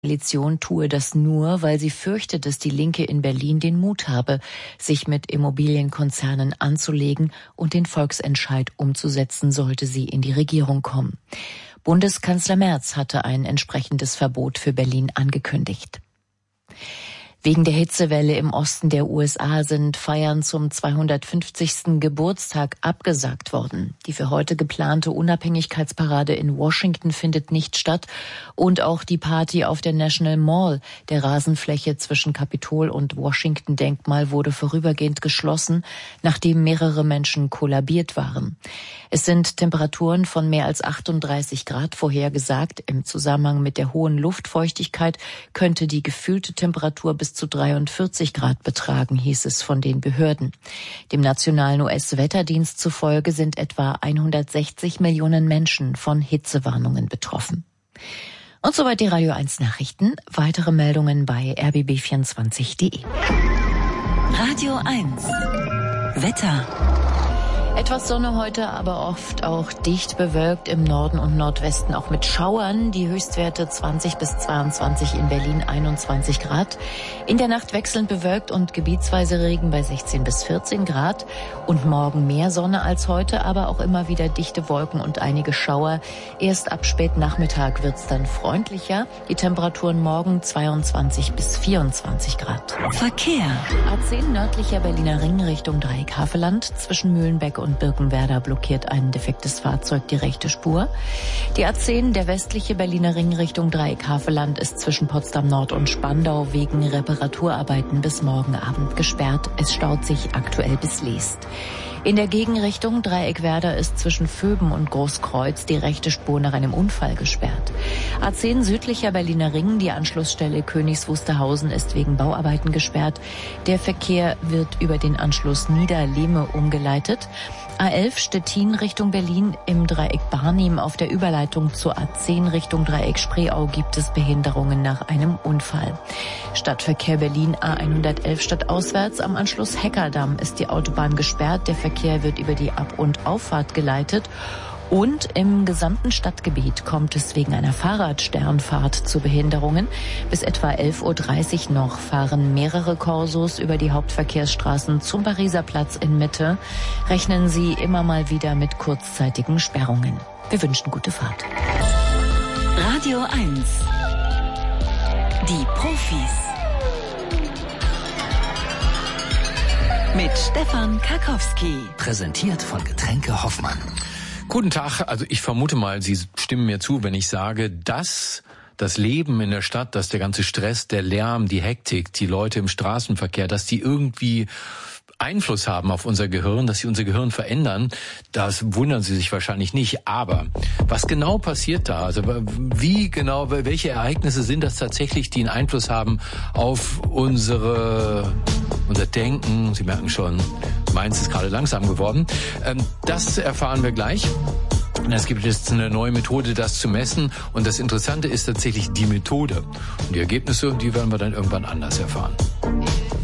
Koalition tue das nur, weil sie fürchte, dass die Linke in Berlin den Mut habe, sich mit Immobilienkonzernen anzulegen und den Volksentscheid umzusetzen, sollte sie in die Regierung kommen. Bundeskanzler Merz hatte ein entsprechendes Verbot für Berlin angekündigt. Wegen der Hitzewelle im Osten der USA sind Feiern zum 250. Geburtstag abgesagt worden. Die für heute geplante Unabhängigkeitsparade in Washington findet nicht statt und auch die Party auf der National Mall, der Rasenfläche zwischen Kapitol und Washington-Denkmal, wurde vorübergehend geschlossen, nachdem mehrere Menschen kollabiert waren. Es sind Temperaturen von mehr als 38 Grad vorhergesagt. Im Zusammenhang mit der hohen Luftfeuchtigkeit könnte die gefühlte Temperatur bis zu 43 Grad betragen, hieß es von den Behörden. Dem nationalen US-Wetterdienst zufolge sind etwa 160 Millionen Menschen von Hitzewarnungen betroffen. Und soweit die Radio 1 Nachrichten. Weitere Meldungen bei rbb24.de. Radio 1 Wetter. Etwas Sonne heute, aber oft auch dicht bewölkt im Norden und Nordwesten, auch mit Schauern. Die Höchstwerte 20 bis 22, in Berlin 21 Grad. In der Nacht wechselnd bewölkt und gebietsweise Regen bei 16 bis 14 Grad. Und morgen mehr Sonne als heute, aber auch immer wieder dichte Wolken und einige Schauer. Erst ab Spätnachmittag wird's dann freundlicher. Die Temperaturen morgen 22 bis 24 Grad. Verkehr. A10 nördlicher Berliner Ring Richtung Dreieck-Havelland. Zwischen Mühlenbeck und Birkenwerder blockiert ein defektes Fahrzeug die rechte Spur. Die A10, der westliche Berliner Ring Richtung Dreieck-Havelland, ist zwischen Potsdam Nord und Spandau wegen Reparaturarbeiten bis morgen Abend gesperrt. Es staut sich aktuell bis Leest. In der Gegenrichtung Dreieck-Werder ist zwischen Vöben und Großkreuz die rechte Spur nach einem Unfall gesperrt. A10 südlicher Berliner Ring, die Anschlussstelle Königs Wusterhausen, ist wegen Bauarbeiten gesperrt. Der Verkehr wird über den Anschluss Niederlehme umgeleitet. A11 Stettin Richtung Berlin im Dreieck Barnim auf der Überleitung zur A10 Richtung Dreieck Spreeau gibt es Behinderungen nach einem Unfall. Stadtverkehr Berlin A111 stadtauswärts am Anschluss Heckerdamm ist die Autobahn gesperrt. Der Verkehr wird über die Ab- und Auffahrt geleitet. Und im gesamten Stadtgebiet kommt es wegen einer Fahrradsternfahrt zu Behinderungen. Bis etwa 11.30 Uhr noch fahren mehrere Korsos über die Hauptverkehrsstraßen zum Pariser Platz in Mitte. Rechnen Sie immer mal wieder mit kurzzeitigen Sperrungen. Wir wünschen gute Fahrt. Radio 1. Die Profis. Mit Stefan Karkowski. Präsentiert von Getränke Hoffmann. Guten Tag, also ich vermute mal, Sie stimmen mir zu, wenn ich sage, dass das Leben in der Stadt, dass der ganze Stress, der Lärm, die Hektik, die Leute im Straßenverkehr, dass die irgendwie Einfluss haben auf unser Gehirn, dass sie unser Gehirn verändern, das wundern Sie sich wahrscheinlich nicht. Aber was genau passiert da? Also wie genau, welche Ereignisse sind das tatsächlich, die einen Einfluss haben auf unser Denken? Sie merken schon, meins ist gerade langsam geworden. Das erfahren wir gleich. Es gibt jetzt eine neue Methode, das zu messen. Und das Interessante ist tatsächlich die Methode. Und die Ergebnisse, die werden wir dann irgendwann anders erfahren.